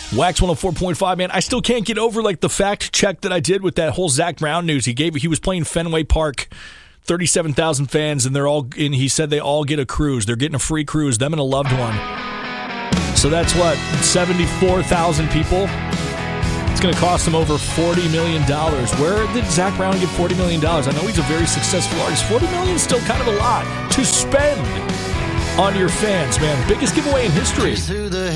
Wax 104.5, man. I still can't get over the fact check that I did with that whole Zach Brown news. He was playing Fenway Park, 37,000 fans, and he said they all get a cruise. They're getting a free cruise, them and a loved one. So that's 74,000 people. It's going to cost them over $40 million. Where did Zach Brown get $40 million? I know he's a very successful artist. $40 million is still kind of a lot to spend on your fans, man. Biggest giveaway in history.